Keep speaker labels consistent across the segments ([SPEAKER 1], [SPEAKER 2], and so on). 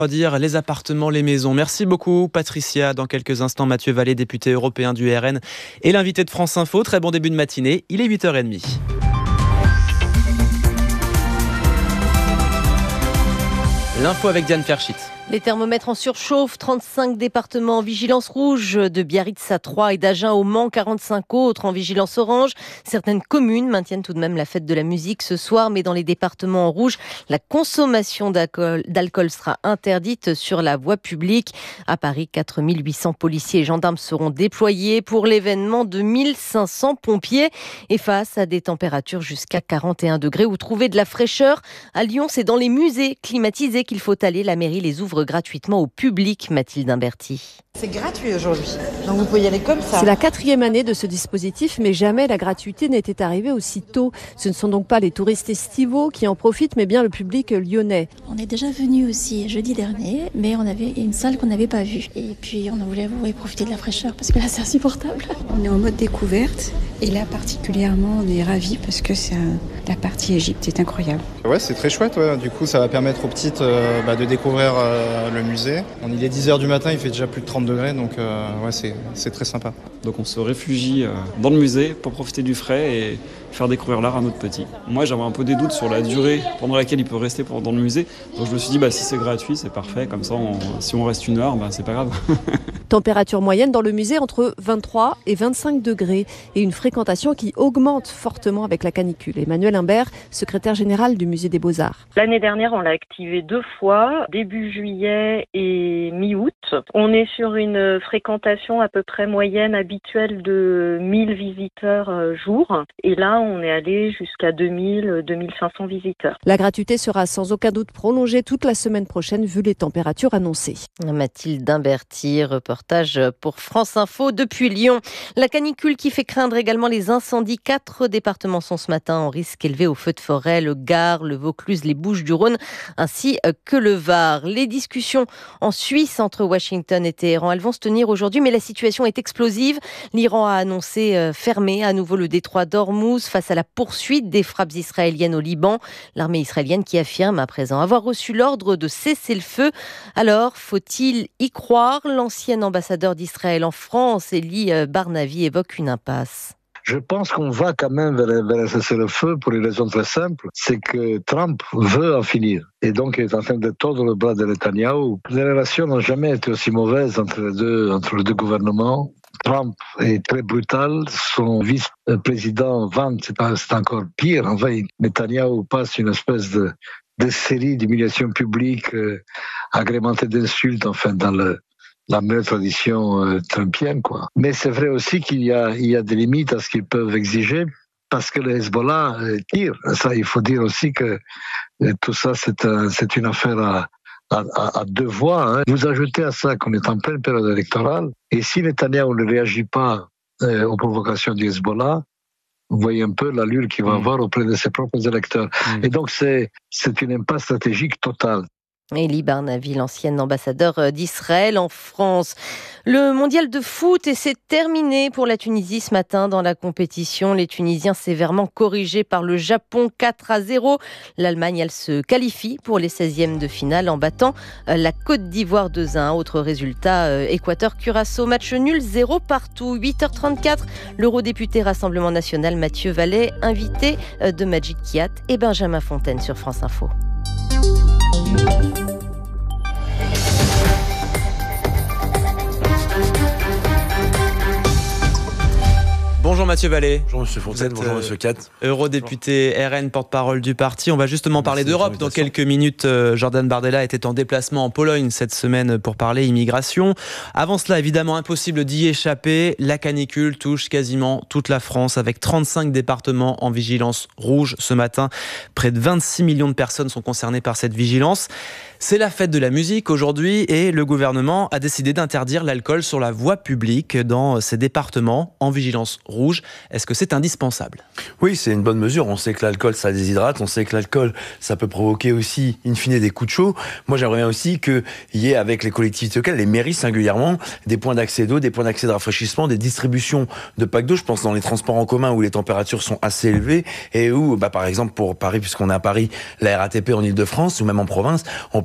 [SPEAKER 1] Dire les appartements, les maisons. Merci beaucoup Patricia. Dans quelques instants, Mathieu Vallée, député européen du RN, et l'invité de France Info. Très bon début de matinée, il est 8h30. L'info avec Diane Ferchit.
[SPEAKER 2] Les thermomètres en surchauffe, 35 départements en vigilance rouge, de Biarritz à Troyes et d'Agen au Mans, 45 autres en vigilance orange. Certaines communes maintiennent tout de même la fête de la musique ce soir, mais dans les départements en rouge, la consommation d'alcool sera interdite sur la voie publique. À Paris, 4800 policiers et gendarmes seront déployés pour l'événement, 2500 pompiers. Et face à des températures jusqu'à 41 degrés, où trouver de la fraîcheur? À Lyon, c'est dans les musées climatisés qu'il faut aller. La mairie les ouvre gratuitement au public, Mathilde Imberti.
[SPEAKER 3] C'est gratuit aujourd'hui, donc vous pouvez y aller comme ça.
[SPEAKER 4] C'est la 4e année de ce dispositif, mais jamais la gratuité n'était arrivée aussi tôt. Ce ne sont donc pas les touristes estivaux qui en profitent, mais bien le public lyonnais.
[SPEAKER 5] On est déjà venu aussi jeudi dernier, mais on avait une salle qu'on n'avait pas vue. Et puis on voulait profiter de la fraîcheur, parce que là c'est insupportable.
[SPEAKER 6] On est en mode découverte, et là particulièrement on est ravis parce que la partie Égypte est incroyable.
[SPEAKER 7] Ouais, c'est très chouette, ouais. Du coup ça va permettre aux petites de découvrir le musée. Il est 10h du matin, il fait déjà plus de 30 degrés, donc c'est très sympa.
[SPEAKER 8] Donc on se réfugie dans le musée pour profiter du frais et faire découvrir l'art à notre petit. Moi j'avais un peu des doutes sur la durée pendant laquelle il peut rester dans le musée, donc je me suis dit si c'est gratuit c'est parfait, comme ça si on reste 1 heure, c'est pas grave.
[SPEAKER 4] Température moyenne dans le musée entre 23 et 25 degrés et une fréquentation qui augmente fortement avec la canicule. Emmanuel Imbert, secrétaire général du musée des Beaux-Arts.
[SPEAKER 9] L'année dernière, on l'a activé 2 fois, début juillet et mi-août. On est sur une fréquentation à peu près moyenne habituelle de 1000 visiteurs jour. Et là, on est allé jusqu'à 2000-2500 visiteurs.
[SPEAKER 4] La gratuité sera sans aucun doute prolongée toute la semaine prochaine vu les températures annoncées.
[SPEAKER 2] Mathilde Imberti, reportage pour France Info depuis Lyon. La canicule qui fait craindre également les incendies. 4 départements sont ce matin en risque élevé aux feux de forêt, le Gard, le Vaucluse, les Bouches-du-Rhône ainsi que le Var. Les discussions en Suisse entre Washington et Téhéran, elles vont se tenir aujourd'hui, mais la situation est explosive. L'Iran a annoncé fermer à nouveau le détroit d'Ormuz face à la poursuite des frappes israéliennes au Liban. L'armée israélienne qui affirme à présent avoir reçu l'ordre de cesser le feu. Alors, faut-il y croire? L'ancien ambassadeur d'Israël en France, Eli Barnavi, évoque une impasse.
[SPEAKER 10] Je pense qu'on va quand même vers un cessez-le-feu pour une raison très simple, c'est que Trump veut en finir. Et donc, il est en train de tordre le bras de Netanyahou. Les relations n'ont jamais été aussi mauvaises entre les deux gouvernements. Trump est très brutal. Son vice-président Vance, c'est encore pire. En fait, Netanyahou passe une espèce de série d'humiliations publiques agrémentées d'insultes, dans la meilleure tradition trumpienne, quoi. Mais c'est vrai aussi qu'il y a des limites à ce qu'ils peuvent exiger, parce que le Hezbollah tire. Ça, il faut dire aussi que tout ça, c'est une affaire à 2 voies. Vous ajoutez à ça qu'on est en pleine période électorale, et si Netanyahou ne réagit pas aux provocations du Hezbollah, vous voyez un peu l'allure qu'il va avoir auprès de ses propres électeurs. Et donc, c'est une impasse stratégique totale.
[SPEAKER 2] Eli Barnavi, l'ancien ambassadeur d'Israël en France. Le mondial de foot, et c'est terminé pour la Tunisie ce matin dans la compétition. Les Tunisiens sévèrement corrigés par le Japon 4-0. L'Allemagne, elle se qualifie pour les 16e de finale en battant la Côte d'Ivoire 2-1. Autre résultat, Équateur-Curaçao, match nul, 0 partout. 8h34, l'eurodéputé Rassemblement National Mathieu Vallée, invité de Majid Kiat et Benjamin Fontaine sur France Info.
[SPEAKER 1] Bonjour Mathieu Vallée.
[SPEAKER 11] Bonjour Monsieur Fontaine, bonjour Monsieur Cat.
[SPEAKER 1] Eurodéputé RN, porte-parole du parti. On va justement parler d'Europe dans quelques minutes. Jordan Bardella était en déplacement en Pologne cette semaine pour parler immigration. Avant cela, évidemment, impossible d'y échapper. La canicule touche quasiment toute la France avec 35 départements en vigilance rouge ce matin. Près de 26 millions de personnes sont concernées par cette vigilance. C'est la fête de la musique aujourd'hui et le gouvernement a décidé d'interdire l'alcool sur la voie publique dans ces départements en vigilance rouge. Est-ce que c'est indispensable ?
[SPEAKER 11] Oui, c'est une bonne mesure. On sait que l'alcool, ça déshydrate. On sait que l'alcool, ça peut provoquer aussi, in fine, des coups de chaud. Moi, j'aimerais bien aussi qu'il y ait, avec les collectivités locales, les mairies singulièrement, des points d'accès d'eau, des points d'accès de rafraîchissement, des distributions de packs d'eau. Je pense dans les transports en commun où les températures sont assez élevées et où, par exemple, pour Paris, puisqu'on est à Paris, la RATP en Ile-de-France ou même en province, on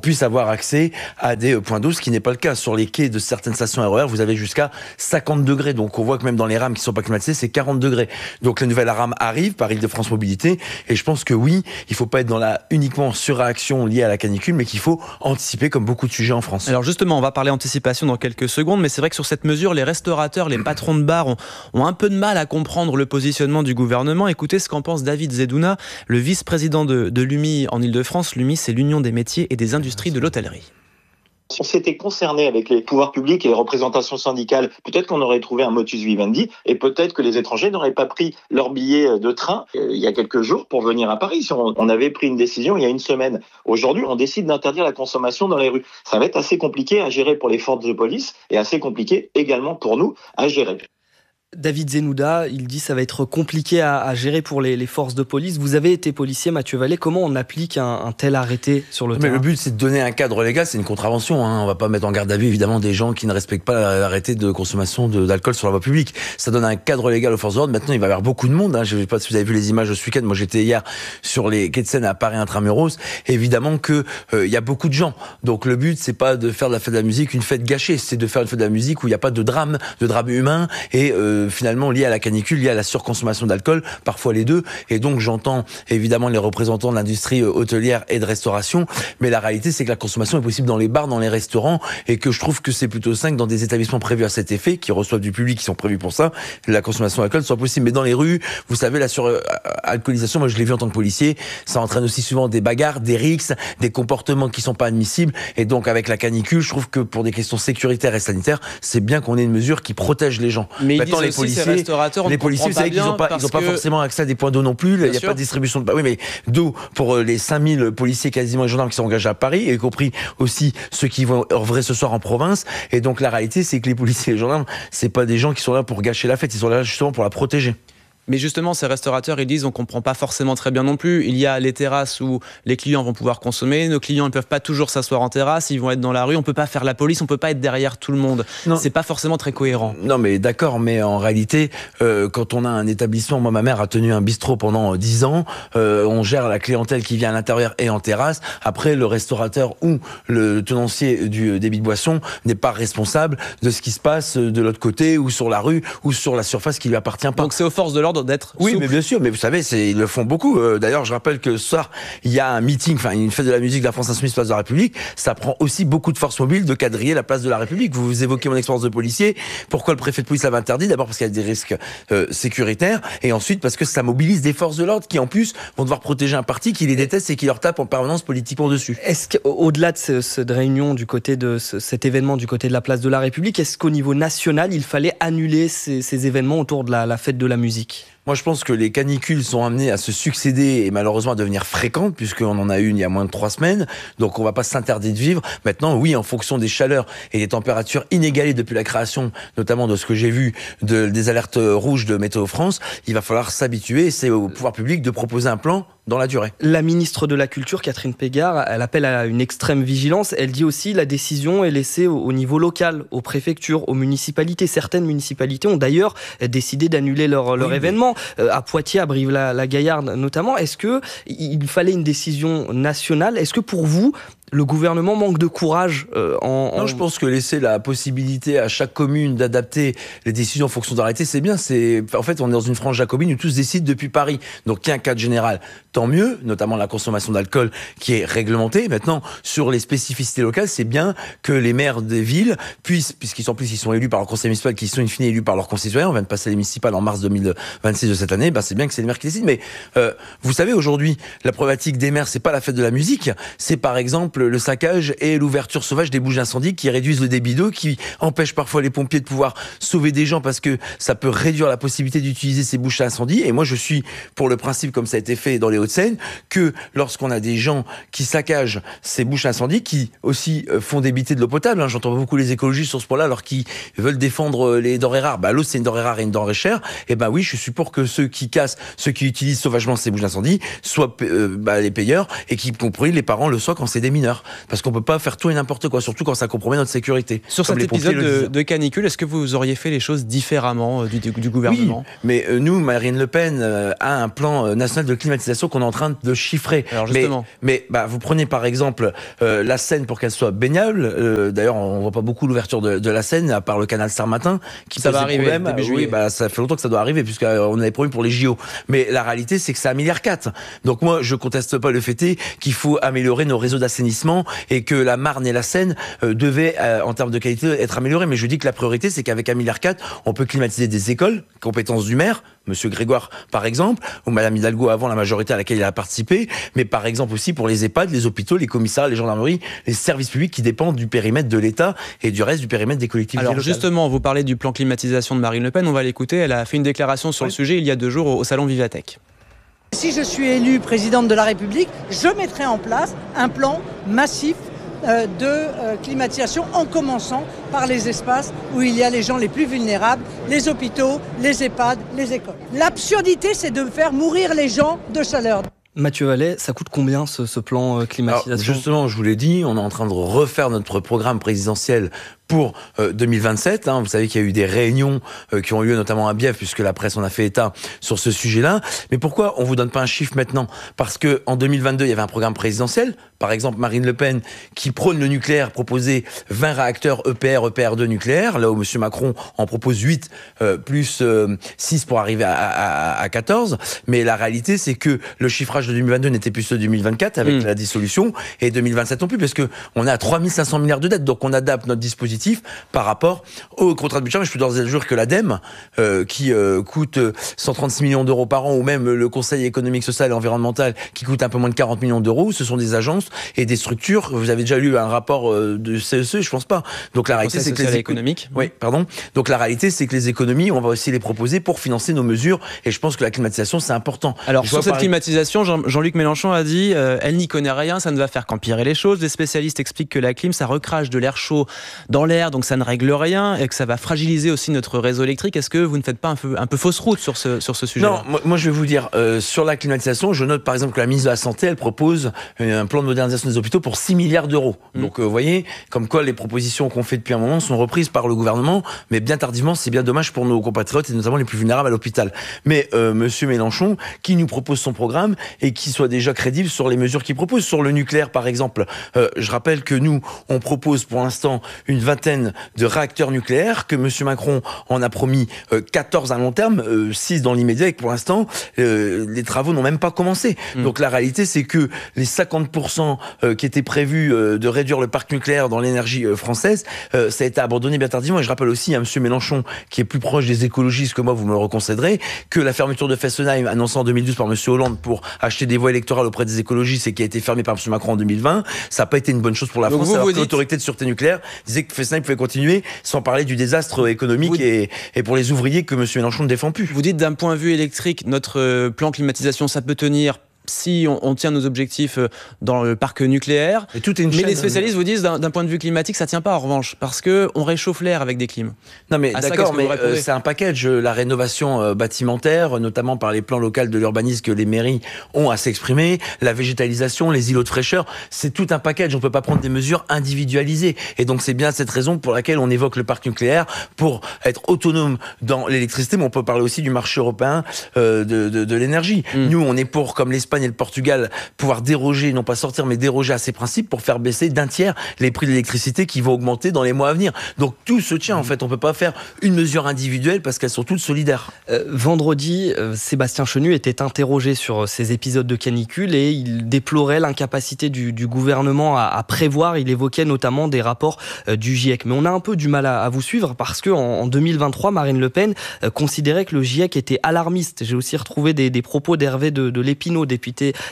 [SPEAKER 11] puissent avoir accès à des points d'eau, ce qui n'est pas le cas. Sur les quais de certaines stations RER, vous avez jusqu'à 50 degrés. Donc on voit que même dans les rames qui ne sont pas climatisées, c'est 40 degrés. Donc la nouvelle rame arrive par Île-de-France Mobilité. Et je pense que oui, il ne faut pas être dans la uniquement surréaction liée à la canicule, mais qu'il faut anticiper comme beaucoup de sujets en France.
[SPEAKER 1] Alors justement, on va parler anticipation dans quelques secondes, mais c'est vrai que sur cette mesure, les restaurateurs, les patrons de bars ont un peu de mal à comprendre le positionnement du gouvernement. Écoutez ce qu'en pense David Zedouna, le vice-président de l'UMI en Île-de-France. L'UMI, c'est l'Union des métiers et des industries de l'hôtellerie.
[SPEAKER 12] Si on s'était concerné avec les pouvoirs publics et les représentations syndicales, peut-être qu'on aurait trouvé un motus vivendi et peut-être que les étrangers n'auraient pas pris leur billet de train il y a quelques jours pour venir à Paris. Si on avait pris une décision il y a une semaine. Aujourd'hui, on décide d'interdire la consommation dans les rues. Ça va être assez compliqué à gérer pour les forces de police et assez compliqué également pour nous à gérer.
[SPEAKER 13] David Zedouna, il dit que ça va être compliqué à gérer pour les forces de police. Vous avez été policier, Mathieu Vallée. Comment on applique un tel arrêté sur le terrain ?
[SPEAKER 11] Le but, c'est de donner un cadre légal. C'est une contravention. On va pas mettre en garde à vue, évidemment, des gens qui ne respectent pas l'arrêté de consommation d'alcool sur la voie publique. Ça donne un cadre légal aux forces de l'ordre. Maintenant, il va y avoir beaucoup de monde. Je ne sais pas si vous avez vu les images ce week-end. Moi, j'étais hier sur les quais de Seine à Paris Intramuros. Évidemment que il y a beaucoup de gens. Donc, le but, c'est pas de faire de la fête de la musique une fête gâchée. C'est de faire une fête de la musique où il n'y a pas de drame humain et finalement lié à la canicule, lié à la surconsommation d'alcool, parfois les deux. Et donc j'entends évidemment les représentants de l'industrie hôtelière et de restauration, mais la réalité c'est que la consommation est possible dans les bars, dans les restaurants, et que je trouve que c'est plutôt sain que dans des établissements prévus à cet effet, qui reçoivent du public, qui sont prévus pour ça, la consommation d'alcool soit possible. Mais dans les rues, vous savez, la suralcoolisation, moi je l'ai vu en tant que policier, ça entraîne aussi souvent des bagarres, des rixes, des comportements qui sont pas admissibles. Et donc avec la canicule, je trouve que pour des questions sécuritaires et sanitaires, c'est bien qu'on ait une mesure qui protège les gens.
[SPEAKER 1] Mais
[SPEAKER 11] maintenant les policiers, les policiers, vous savez qu'ils n'ont pas forcément accès à des points d'eau non plus. Il n'y a pas de distribution d'eau pour les 5000 policiers quasiment et gendarmes qui sont engagés à Paris, y compris aussi ceux qui vont œuvrer ce soir en province. Et donc la réalité, c'est que les policiers et les gendarmes, c'est pas des gens qui sont là pour gâcher la fête, ils sont là justement pour la protéger.
[SPEAKER 1] Mais justement, ces restaurateurs, ils disent on comprend pas forcément très bien non plus. Il y a les terrasses où les clients vont pouvoir consommer. Nos clients ne peuvent pas toujours s'asseoir en terrasse. Ils vont être dans la rue. On peut pas faire la police. On peut pas être derrière tout le monde. Non. C'est pas forcément très cohérent.
[SPEAKER 11] Non, mais d'accord. Mais en réalité, quand on a un établissement, moi, ma mère a tenu un bistrot pendant 10 ans. On gère la clientèle qui vient à l'intérieur et en terrasse. Après, le restaurateur ou le tenancier du débit de boisson n'est pas responsable de ce qui se passe de l'autre côté ou sur la rue ou sur la surface qui lui appartient pas.
[SPEAKER 1] Donc c'est aux forces de l'ordre d'être
[SPEAKER 11] oui,
[SPEAKER 1] souple.
[SPEAKER 11] Mais bien sûr, mais vous savez, ils le font beaucoup. D'ailleurs, je rappelle que ce soir, il y a un meeting, une fête de la musique de la France Insoumise Place de la République. Ça prend aussi beaucoup de forces mobiles de quadriller la place de la République. Vous évoquez mon expérience de policier. Pourquoi le préfet de police l'avait interdit ? D'abord parce qu'il y a des risques sécuritaires, et ensuite parce que ça mobilise des forces de l'ordre qui, en plus, vont devoir protéger un parti qui les déteste et qui leur tape en permanence politiquement dessus.
[SPEAKER 13] Est-ce qu'au-delà de cette réunion du côté de cet événement du côté de la place de la République, est-ce qu'au niveau national, il fallait annuler ces événements autour de la fête de la musique ?
[SPEAKER 11] Moi, je pense que les canicules sont amenées à se succéder et malheureusement à devenir fréquentes, puisqu'on en a une il y a moins de 3 semaines. Donc, on va pas s'interdire de vivre. Maintenant, oui, en fonction des chaleurs et des températures inégalées depuis la création, notamment de ce que j'ai vu des alertes rouges de Météo France, il va falloir s'habituer. C'est au pouvoir public de proposer un plan dans la durée.
[SPEAKER 13] La ministre de la Culture, Catherine Pégard, elle appelle à une extrême vigilance. Elle dit aussi que la décision est laissée au niveau local, aux préfectures, aux municipalités. Certaines municipalités ont d'ailleurs décidé d'annuler leur événement. À Poitiers, à Brive-la-Gaillarde notamment. Est-ce qu'il fallait une décision nationale ? Est-ce que pour vous, le gouvernement manque de courage
[SPEAKER 11] Non, je pense que laisser la possibilité à chaque commune d'adapter les décisions en fonction d'arrêtés, c'est bien. En fait, on est dans une frange jacobine où tous décident depuis Paris. Donc, il y a un cadre général, tant mieux, notamment la consommation d'alcool qui est réglementée. Maintenant, sur les spécificités locales, c'est bien que les maires des villes puissent, puisqu'ils sont élus par leur conseil municipal, qui sont in fine élus par leurs concitoyens. On vient de passer les municipales en mars 2026 de cette année. C'est bien que c'est les maires qui décident. Mais vous savez, aujourd'hui, la problématique des maires, c'est pas la fête de la musique. C'est par exemple le saccage et l'ouverture sauvage des bouches d'incendie qui réduisent le débit d'eau, qui empêchent parfois les pompiers de pouvoir sauver des gens parce que ça peut réduire la possibilité d'utiliser ces bouches à incendie. Et moi, je suis pour le principe, comme ça a été fait dans les Hauts-de-Seine, que lorsqu'on a des gens qui saccagent ces bouches à incendie, qui aussi font débiter de l'eau potable, j'entends beaucoup les écologistes sur ce point-là, alors qu'ils veulent défendre les denrées rares. L'eau, c'est une denrée rare et une denrée chère. Et oui, je suis pour que ceux qui cassent, ceux qui utilisent sauvagement ces bouches d'incendie soient les payeurs et qu'y compris les parents le soient quand c'est des mineurs. mineurs. Parce qu'on peut pas faire tout et n'importe quoi, surtout quand ça compromet notre sécurité.
[SPEAKER 1] Sur cet épisode de canicule, est-ce que vous auriez fait les choses différemment du gouvernement ?
[SPEAKER 11] Oui, mais nous, Marine Le Pen a un plan national de climatisation qu'on est en train de chiffrer.
[SPEAKER 1] Alors justement.
[SPEAKER 11] Mais vous prenez par exemple la Seine pour qu'elle soit baignable. D'ailleurs, on voit pas beaucoup l'ouverture de la Seine, à part le canal Saint-Martin, qui
[SPEAKER 1] ça va arriver début juillet.
[SPEAKER 11] Oui, ça fait longtemps que ça doit arriver, puisqu'on avait promis pour les JO. Mais la réalité, c'est que c'est 1,4 milliard. Donc moi, je conteste pas le fait qu'il faut améliorer nos réseaux d'assainissement et que la Marne et la Seine devaient, en termes de qualité, être améliorés. Mais je dis que la priorité, c'est qu'avec 1,4 milliard, on peut climatiser des écoles, compétence du maire, Monsieur Grégoire par exemple, ou Madame Hidalgo avant, la majorité à laquelle il a participé, mais par exemple aussi pour les EHPAD, les hôpitaux, les commissariats, les gendarmeries, les services publics qui dépendent du périmètre de l'État et du reste du périmètre des collectivités locales.
[SPEAKER 1] Alors justement, vous parlez du plan climatisation de Marine Le Pen, on va l'écouter, elle a fait une déclaration sur le sujet il y a 2 jours au salon Vivatech.
[SPEAKER 14] Si je suis élue présidente de la République, je mettrai en place un plan massif de climatisation en commençant par les espaces où il y a les gens les plus vulnérables, les hôpitaux, les EHPAD, les écoles. L'absurdité, c'est de faire mourir les gens de chaleur.
[SPEAKER 13] Mathieu Vallet, ça coûte combien ce plan climatisation ?
[SPEAKER 11] Alors, justement, je vous l'ai dit, on est en train de refaire notre programme présidentiel pour 2027. Vous savez qu'il y a eu des réunions qui ont eu lieu notamment à Bièvre, puisque la presse en a fait état sur ce sujet-là. Mais pourquoi on vous donne pas un chiffre maintenant ? Parce que en 2022, il y avait un programme présidentiel. Par exemple, Marine Le Pen, qui prône le nucléaire, proposait 20 réacteurs EPR, EPR2 nucléaires, là où M. Macron en propose 8, plus 6 pour arriver à 14. Mais la réalité, c'est que le chiffrage de 2022 n'était plus ceux de 2024 avec la dissolution, et 2027 non plus, parce que on est à 3500 milliards de dettes. Donc on adapte notre dispositif par rapport au contrat de budget. Mais je peux d'ores et déjà dire que l'ADEME, qui coûte 136 millions d'euros par an, ou même le Conseil économique, social et environnemental, qui coûte un peu moins de 40 millions d'euros, ce sont des agences et des structures. Vous avez déjà lu un rapport de CESE, je pense pas. Donc la réalité, c'est que les
[SPEAKER 1] économiques.
[SPEAKER 11] Oui, pardon. Donc la réalité, c'est que les économies, on va aussi les proposer pour financer nos mesures. Et je pense que la climatisation, c'est important.
[SPEAKER 1] Alors sur cette climatisation, Jean-Luc Mélenchon a dit, elle n'y connaît rien, ça ne va faire qu'empirer les choses. Les spécialistes expliquent que la clim, ça recrache de l'air chaud dans l'air, donc ça ne règle rien, et que ça va fragiliser aussi notre réseau électrique. Est-ce que vous ne faites pas un peu fausse route sur ce sujet?
[SPEAKER 11] Non, moi je vais vous dire, sur la climatisation, je note par exemple que la ministre de la Santé, elle propose un plan de modernisation des hôpitaux pour 6 milliards d'euros. Donc vous voyez, comme quoi les propositions qu'on fait depuis un moment sont reprises par le gouvernement, mais bien tardivement, c'est bien dommage pour nos compatriotes et notamment les plus vulnérables à l'hôpital. Mais Monsieur Mélenchon, qui nous propose son programme et qui soit déjà crédible sur les mesures qu'il propose. Sur le nucléaire par exemple, je rappelle que nous, on propose pour l'instant une vingtaine de réacteurs nucléaires, que Monsieur Macron en a promis 14 à long terme, 6 dans l'immédiat, et que pour l'instant, les travaux n'ont même pas commencé. Donc la réalité, c'est que les 50% qui étaient prévus de réduire le parc nucléaire dans l'énergie française, ça a été abandonné bien tardivement. Et je rappelle aussi à Monsieur Mélenchon, qui est plus proche des écologistes que moi, vous me le reconnaîtrez, que la fermeture de Fessenheim, annoncée en 2012 par Monsieur Hollande pour acheter des voix électorales auprès des écologistes et qui a été fermée par Monsieur Macron en 2020, ça n'a pas été une bonne chose pour la France. Alors que l'autorité de sûreté nucléaire disait que Fessenheim pouvait continuer, sans parler du désastre économique et pour les ouvriers que Monsieur Mélenchon ne défend plus.
[SPEAKER 1] Vous dites d'un point de vue électrique, notre plan climatisation, ça peut tenir si on tient nos objectifs dans le parc nucléaire.
[SPEAKER 11] Et tout est une
[SPEAKER 1] mais les spécialistes vous disent d'un point de vue climatique, ça tient pas en revanche, parce que on réchauffe l'air avec des clims.
[SPEAKER 11] Non mais d'accord, mais c'est un package. La rénovation bâtimentaire, notamment par les plans locaux de l'urbanisme que les mairies ont à s'exprimer, la végétalisation, les îlots de fraîcheur, c'est tout un package. On peut pas prendre des mesures individualisées. Et donc c'est bien cette raison pour laquelle on évoque le parc nucléaire, pour être autonome dans l'électricité, mais on peut parler aussi du marché européen de l'énergie. Nous, on est pour, comme l'Espagne et le Portugal, pouvoir déroger, non pas sortir, mais déroger à ces principes pour faire baisser d'un tiers les prix de l'électricité qui vont augmenter dans les mois à venir. Donc tout se tient en fait. On peut pas faire une mesure individuelle parce qu'elles sont toutes solidaires.
[SPEAKER 13] Vendredi, Sébastien Chenu était interrogé sur ces épisodes de canicule et il déplorait l'incapacité du gouvernement à prévoir. Il évoquait notamment des rapports du GIEC. Mais on a un peu du mal à vous suivre parce qu'en 2023, Marine Le Pen considérait que le GIEC était alarmiste. J'ai aussi retrouvé des propos d'Hervé de Lépinot, député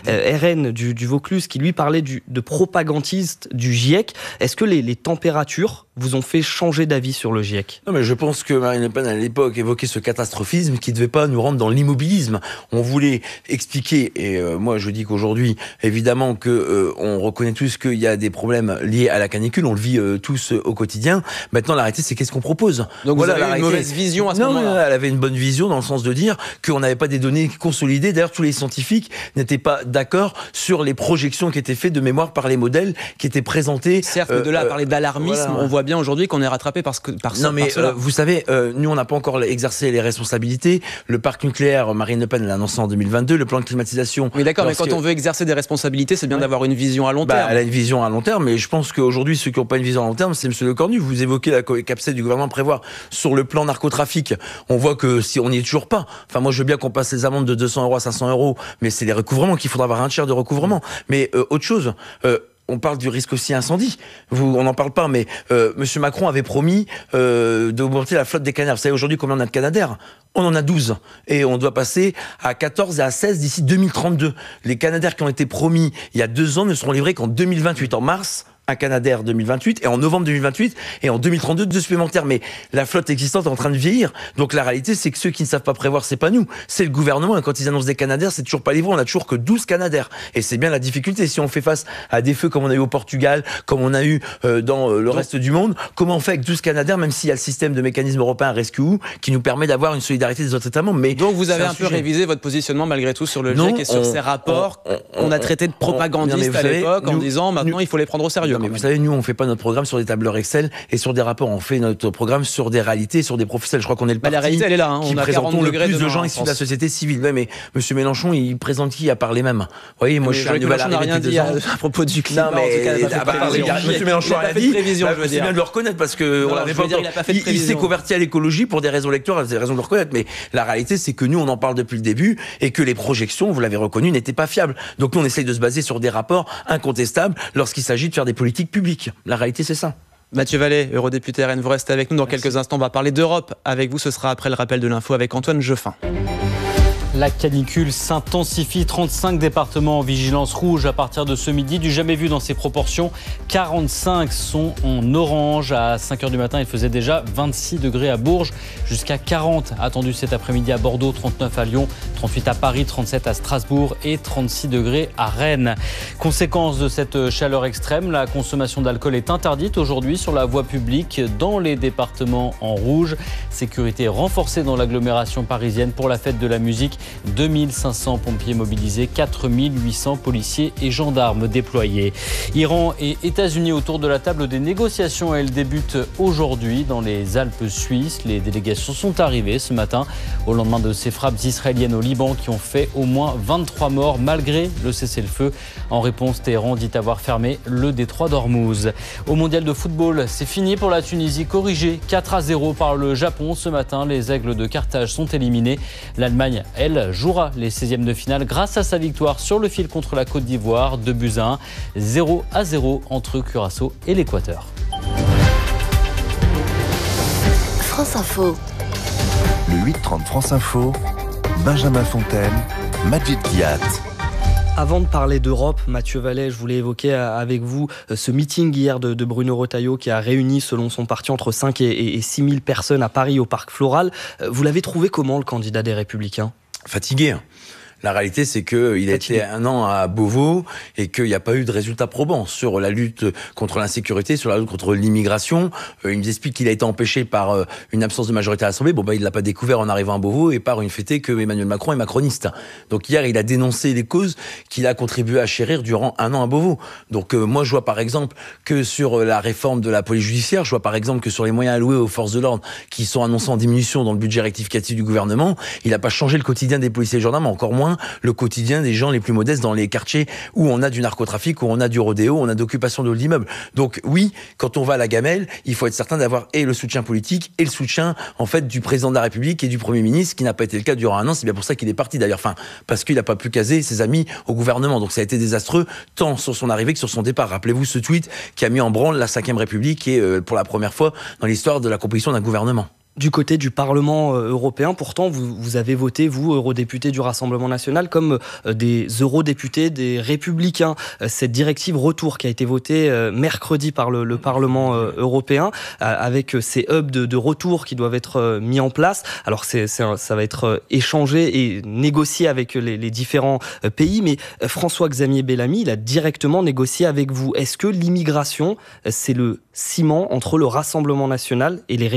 [SPEAKER 13] RN du Vaucluse, qui lui parlait de propagandiste du GIEC. Est-ce que les températures vous ont fait changer d'avis sur le GIEC?
[SPEAKER 11] Non, mais je pense que Marine Le Pen, à l'époque, évoquait ce catastrophisme qui ne devait pas nous rendre dans l'immobilisme. On voulait expliquer, et moi je dis qu'aujourd'hui, évidemment on reconnaît tous qu'il y a des problèmes liés à la canicule, on le vit tous au quotidien. Maintenant, la réalité, c'est qu'est-ce qu'on propose.
[SPEAKER 1] Donc voilà, vous avez une mauvaise vision à ce moment-là?
[SPEAKER 11] Non, elle avait une bonne vision dans le sens de dire qu'on n'avait pas des données consolidées. D'ailleurs, tous les scientifiques n'étaient n'était pas d'accord sur les projections qui étaient faites de mémoire par les modèles qui étaient présentés.
[SPEAKER 1] Certes, de là à parler d'alarmisme, on voit bien aujourd'hui qu'on est rattrapé par cela.
[SPEAKER 11] Vous savez, nous, on n'a pas encore exercé les responsabilités. Le parc nucléaire, Marine Le Pen l'a annoncé en 2022. Le plan de climatisation...
[SPEAKER 1] Oui, d'accord, mais quand on veut exercer des responsabilités, c'est bien d'avoir une vision à long terme.
[SPEAKER 11] Elle a une vision à long terme, mais je pense qu'aujourd'hui, ceux qui n'ont pas une vision à long terme, c'est M. Lecornu. Vous évoquez la capacité du gouvernement à prévoir sur le plan narcotrafic. On voit que si on n'y est toujours pas. Enfin, moi, je veux bien qu'on passe les amendes de 200 € à 500 €, mais c'est les recouvrements qu'il faudra avoir un tiers de recouvrement. Mais autre chose... on parle du risque aussi incendie. On n'en parle pas, mais M. Macron avait promis d'augmenter la flotte des canadairs. Vous savez aujourd'hui combien on a de canadairs ? On en a 12. Et on doit passer à 14 et à 16 d'ici 2032. Les canadairs qui ont été promis il y a 2 ans ne seront livrés qu'en 2028, en mars. Un Canadair 2028 et en novembre 2028 et en 2032 2 supplémentaires. Mais la flotte existante est en train de vieillir. Donc la réalité, c'est que ceux qui ne savent pas prévoir, c'est pas nous, c'est le gouvernement. Et quand ils annoncent des Canadair, c'est toujours pas livré. On a toujours que 12 Canadair. Et c'est bien la difficulté. Si on fait face à des feux comme on a eu au Portugal, comme on a eu dans le reste du monde, comment on fait avec 12 Canadair, même s'il y a le système de mécanisme européen Rescue qui nous permet d'avoir une solidarité des autres États membres. Mais
[SPEAKER 1] donc vous avez un peu révisé votre positionnement malgré tout sur le GIEC et sur ces rapports qu'on a traités de propagandistes à l'époque en disant maintenant il faut les prendre au sérieux.
[SPEAKER 11] Mais vous savez, nous on fait pas notre programme sur des tableurs Excel et sur des rapports. On fait notre programme sur des réalités, sur des professionnels. Je crois qu'on est le parti
[SPEAKER 1] la réalité, elle est là,
[SPEAKER 11] qui présentons le plus de gens issus de la société civile. Ouais, mais M. Mélenchon, il présente qui à part les mêmes ? Vous voyez, moi je suis un nouvel arrivé
[SPEAKER 1] rien dit à propos du climat.
[SPEAKER 11] Non, mais M. Mélenchon a dit. C'est bien de le reconnaître parce que on l'avait pas. Il s'est converti à l'écologie pour des raisons électorales, des raisons de le reconnaître. Mais la réalité, c'est que nous, on en parle depuis le début et que les projections, vous l'avez reconnu, n'étaient pas fiables. Donc nous, on essaye de se baser sur des rapports incontestables lorsqu'il s'agit de faire des politiques publiques. La réalité, c'est ça.
[SPEAKER 1] Mathieu Vallée, eurodéputé RN, vous restez avec nous. Dans quelques instants, on va parler d'Europe avec vous. Ce sera après le rappel de l'info avec Antoine Geoffin.
[SPEAKER 15] La canicule s'intensifie, 35 départements en vigilance rouge à partir de ce midi, du jamais vu dans ces proportions. 45 sont en orange. À 5h du matin, il faisait déjà 26 degrés à Bourges, jusqu'à 40 attendus cet après-midi à Bordeaux, 39 à Lyon, 38 à Paris, 37 à Strasbourg et 36 degrés à Rennes. Conséquence de cette chaleur extrême, la consommation d'alcool est interdite aujourd'hui sur la voie publique dans les départements en rouge. Sécurité renforcée dans l'agglomération parisienne pour la fête de la musique. 2500 pompiers mobilisés, 4800 policiers et gendarmes déployés. Iran et États-Unis autour de la table des négociations. Elles débutent aujourd'hui dans les Alpes suisses. Les délégations sont arrivées ce matin au lendemain de ces frappes israéliennes au Liban qui ont fait au moins 23 morts malgré le cessez-le-feu. En réponse, Téhéran dit avoir fermé le détroit d'Ormuz. Au mondial de football, c'est fini pour la Tunisie, corrigée 4-0 par le Japon ce matin. Les Aigles de Carthage sont éliminés. L'Allemagne, elle, jouera les 16e de finale grâce à sa victoire sur le fil contre la Côte d'Ivoire, 2-1, 0-0 entre Curaçao et l'Équateur.
[SPEAKER 16] France Info.
[SPEAKER 17] Le 8-30 France Info, Benjamin Fontaine, Majid Kiat.
[SPEAKER 13] Avant de parler d'Europe, Mathieu Vallée, je voulais évoquer avec vous ce meeting hier de Bruno Retailleau qui a réuni, selon son parti, entre 5 et 6 000 personnes à Paris au Parc Floral. Vous l'avez trouvé comment, le candidat des Républicains ?
[SPEAKER 11] Fatigué. La réalité, c'est qu'il a été 1 an à Beauvau et qu'il n'y a pas eu de résultat probant sur la lutte contre l'insécurité, sur la lutte contre l'immigration. Il nous explique qu'il a été empêché par une absence de majorité à l'Assemblée. Il ne l'a pas découvert en arrivant à Beauvau et par une fêtée que Emmanuel Macron est macroniste. Donc hier, il a dénoncé les causes qu'il a contribué à chérir durant 1 an à Beauvau. Donc moi, je vois par exemple que sur la réforme de la police judiciaire, je vois par exemple que sur les moyens alloués aux forces de l'ordre qui sont annoncés en diminution dans le budget rectificatif du gouvernement, il n'a pas changé le quotidien des policiers et gendarmes, encore moins le quotidien des gens les plus modestes dans les quartiers où on a du narcotrafic, où on a du rodéo, où on a d'occupation de l'immeuble. Donc oui, quand on va à la gamelle, il faut être certain d'avoir et le soutien politique et le soutien en fait du président de la République et du Premier ministre, ce qui n'a pas été le cas durant 1 an. C'est bien pour ça qu'il est parti d'ailleurs, parce qu'il n'a pas pu caser ses amis au gouvernement. Donc ça a été désastreux tant sur son arrivée que sur son départ. Rappelez-vous ce tweet qui a mis en branle la 5e République et pour la première fois dans l'histoire de la composition d'un gouvernement.
[SPEAKER 13] Du côté du Parlement européen, pourtant, vous avez voté, vous, eurodéputés du Rassemblement national, comme des eurodéputés des Républicains. Cette directive retour qui a été votée mercredi par le Parlement européen, avec ces hubs de retour qui doivent être mis en place. Alors, ça va être échangé et négocié avec les différents pays, mais François-Xavier Bellamy, il a directement négocié avec vous. Est-ce que l'immigration, c'est le ciment entre le Rassemblement national et les Républicains ?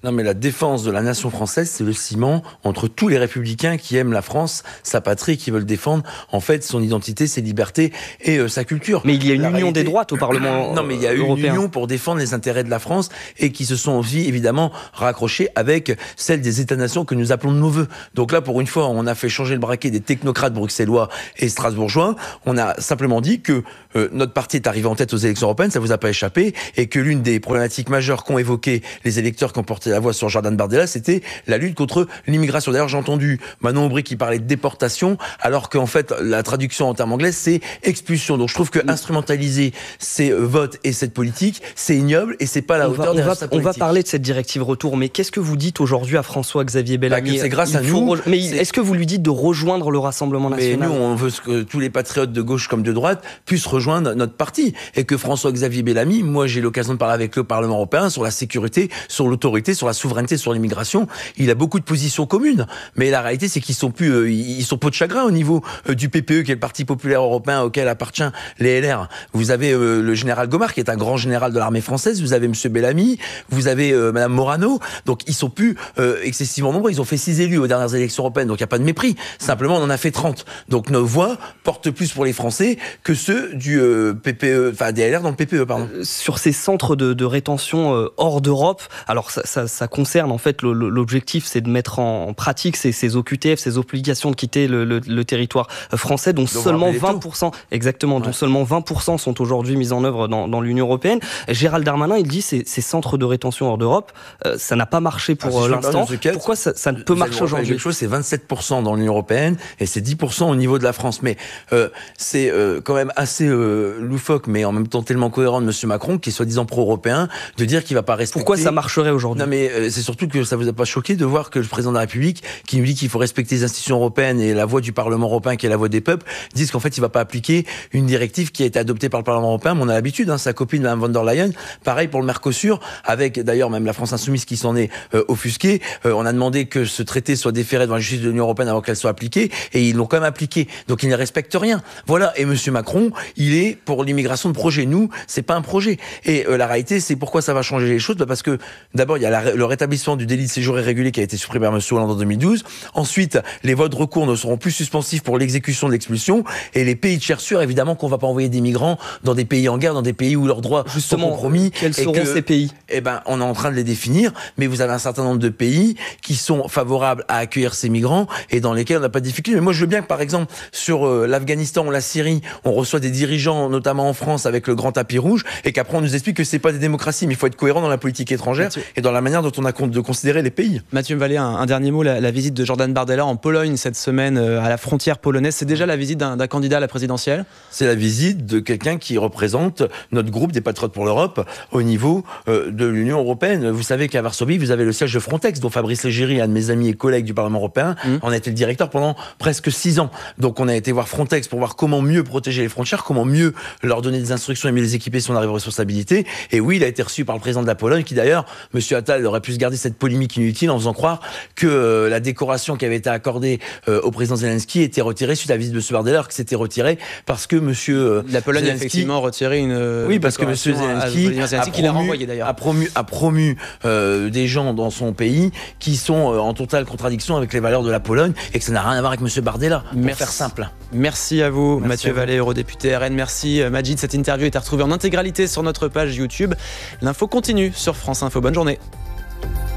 [SPEAKER 11] Non, mais la défense de la nation française, c'est le ciment entre tous les républicains qui aiment la France, sa patrie, qui veulent défendre, en fait, son identité, ses libertés et sa culture.
[SPEAKER 13] Mais il y a une union des droites au Parlement européen.
[SPEAKER 11] Non, mais il y a une union pour défendre les intérêts de la France et qui se sont aussi, évidemment, raccrochés avec celle des États-nations que nous appelons de nos voeux. Donc là, pour une fois, on a fait changer le braquet des technocrates bruxellois et strasbourgeois. On a simplement dit que notre parti est arrivé en tête aux élections européennes, ça vous a pas échappé, et que l'une des problématiques majeures qu'ont évoqué les électeurs qui ont porté la voix sur Jordan Bardella, c'était la lutte contre l'immigration. D'ailleurs, j'ai entendu Manon Aubry qui parlait de déportation, alors qu'en fait, la traduction en termes anglais, c'est expulsion. Donc je trouve que instrumentaliser ces votes et cette politique, c'est ignoble et c'est pas à la hauteur des résultats politiques.
[SPEAKER 13] On va parler de cette directive retour, mais qu'est-ce que vous dites aujourd'hui à François-Xavier Bellamy?
[SPEAKER 11] C'est grâce à nous.
[SPEAKER 13] Mais est-ce que vous lui dites de rejoindre le Rassemblement national?
[SPEAKER 11] Mais nous, on veut que tous les patriotes de gauche comme de droite puissent rejoindre notre parti. Et que François-Xavier Bellamy, moi j'ai l'occasion de parler avec le Parlement européen sur la sécurité, sur l'autorité, sur la souveraineté, sur l'immigration. Il a beaucoup de positions communes. Mais la réalité, c'est qu'ils sont plus, ils sont peau de chagrin au niveau du PPE, qui est le Parti populaire européen auquel appartient les LR. Vous avez le général Gomard, qui est un grand général de l'armée française. Vous avez monsieur Bellamy. Vous avez madame Morano. Donc ils sont plus excessivement nombreux. Ils ont fait 6 élus aux dernières élections européennes. Donc il n'y a pas de mépris. Simplement, on en a fait 30. Donc nos voix portent plus pour les Français que ceux du PPE, enfin des LR dans le PPE, pardon.
[SPEAKER 13] Sur ces centres de rétention hors d'Europe, alors ça concerne en fait l'objectif, c'est de mettre en pratique ces OQTF, ces obligations de quitter le territoire français, dont seulement 20%, exactement, dont seulement 20% sont aujourd'hui mis en œuvre dans l'Union européenne. Gérald Darmanin, il dit ces centres de rétention hors d'Europe, ça n'a pas marché pour l'instant. Pourquoi ça ne peut marcher aujourd'hui?
[SPEAKER 11] Quelque chose, c'est 27% dans l'Union européenne et c'est 10% au niveau de la France. Mais c'est quand même assez loufoque, mais en même temps tellement cohérent de M. Macron, qui est soi-disant pro-européen, de dire qu'il ne va pas respecter...
[SPEAKER 13] Pourquoi ça marcherait aujourd'hui?
[SPEAKER 11] Non, mais c'est surtout que ça vous a pas choqué de voir que le président de la République, qui nous dit qu'il faut respecter les institutions européennes et la voix du Parlement européen, qui est la voix des peuples, disent qu'en fait, il ne va pas appliquer une directive qui a été adoptée par le Parlement européen. Mais on a l'habitude, sa copine, Mme von der Leyen, pareil pour le Mercosur, avec d'ailleurs même la France Insoumise qui s'en est offusquée. On a demandé que ce traité soit déféré devant la justice de l'Union européenne avant qu'elle soit appliquée, et ils l'ont quand même appliqué. Donc ils ne respectent rien. Voilà. Et M. Macron, il est pour l'immigration de projet. Nous, c'est pas un projet. Et la réalité, c'est pourquoi ça va changer les choses. Parce que d'abord, il y a le rétablissement du délit de séjour irrégulier qui a été supprimé par M. Hollande en 2012. Ensuite, les voies de recours ne seront plus suspensifs pour l'exécution de l'expulsion. Et les pays de tiers sûrs, évidemment qu'on va pas envoyer des migrants dans des pays en guerre, dans des pays où leurs droits sont compromis.
[SPEAKER 13] Quels seront ces pays?
[SPEAKER 11] Eh ben, on est en train de les définir. Mais vous avez un certain nombre de pays qui sont favorables à accueillir ces migrants et dans lesquels on n'a pas de difficulté. Mais moi, je veux bien que, par exemple, sur l'Afghanistan ou la Syrie, on reçoit des dirigeants, notamment en France, avec le grand tapis rouge, et qu'après on nous explique que c'est pas des démocraties, mais il faut être cohérent dans la politique étrangère et dans la manière dont on a de considérer les pays.
[SPEAKER 1] Mathieu Vallée, un dernier mot. La visite de Jordan Bardella en Pologne cette semaine à la frontière polonaise, c'est déjà la visite d'un candidat à la présidentielle?
[SPEAKER 11] C'est la visite de quelqu'un qui représente notre groupe des Patriotes pour l'Europe au niveau de l'Union européenne. Vous savez qu'à Varsovie, vous avez le siège de Frontex, dont Fabrice Légéry, un de mes amis et collègues du Parlement européen, en a été le directeur pendant presque 6 ans. Donc on a été voir Frontex pour voir comment mieux protéger les frontières, comment mieux leur donner des instructions et mieux les équiper si on arrive aux responsabilités. Et oui, il a été reçu par le président de la Pologne, qui d'ailleurs, M. Attal, aurait pu se garder cette polémique inutile en faisant croire que la décoration qui avait été accordée au président Zelensky était retirée suite à la visite de M. Bardella, alors que c'était retiré parce que M.
[SPEAKER 1] La Pologne a effectivement retiré une...
[SPEAKER 11] Oui, parce que M. Zelensky
[SPEAKER 1] qui l'a renvoyé d'ailleurs.
[SPEAKER 11] a promu des gens dans son pays qui sont en totale contradiction avec les valeurs de la Pologne et que ça n'a rien à voir avec M. Bardella, pour faire simple.
[SPEAKER 1] Merci à vous, Mathieu Vallée, eurodéputé RN. Merci Majid. Cette interview est à retrouver en intégralité sur notre page YouTube. L'info continue sur France Info. Bonne journée.